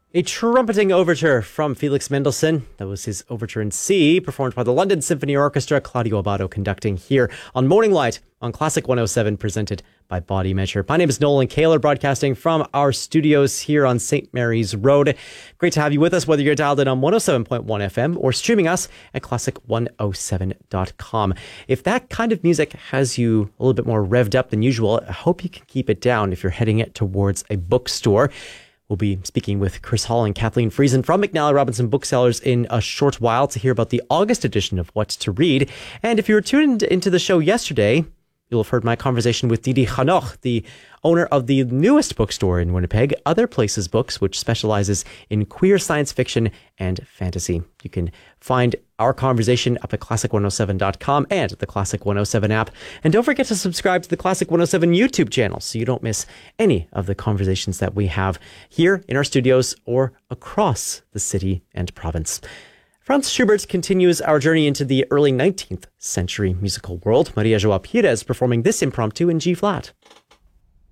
A trumpeting overture from Felix Mendelssohn. That was his overture in C, performed by the London Symphony Orchestra, Claudio Abbado conducting here on Morning Light on Classic 107, presented by Body Measure. My name is Nolan Kaler, broadcasting from our studios here on St. Mary's Road. Great to have you with us, whether you're dialed in on 107.1 FM or streaming us at classic107.com. If that kind of music has you a little bit more revved up than usual, I hope you can keep it down if you're heading it towards a bookstore. We'll be speaking with Chris Hall and Kathleen Friesen from McNally Robinson Booksellers in a short while to hear about the August edition of What's to Read. And if you were tuned into the show yesterday, you'll have heard my conversation with Didi Hanoch, the owner of the newest bookstore in Winnipeg, Other Places Books, which specializes in queer science fiction and fantasy. You can find our conversation up at classic107.com and the Classic 107 app. And don't forget to subscribe to the Classic 107 YouTube channel so you don't miss any of the conversations that we have here in our studios or across the city and province. Franz Schubert continues our journey into the early 19th century musical world. Maria Joao Pires performing this impromptu in G-flat.